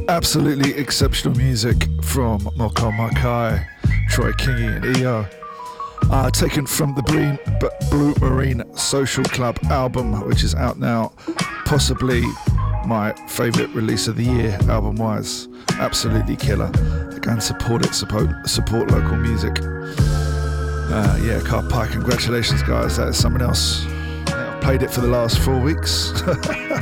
Absolutely exceptional music from Moko Makai, Troy Kingy and EO. Taken from the Blue Marine Social Club album, which is out now. Possibly my favourite release of the year, album-wise. Absolutely killer. Again, support it, support local music. Car Pie, congratulations guys, that is something else. I've played it for the last 4 weeks.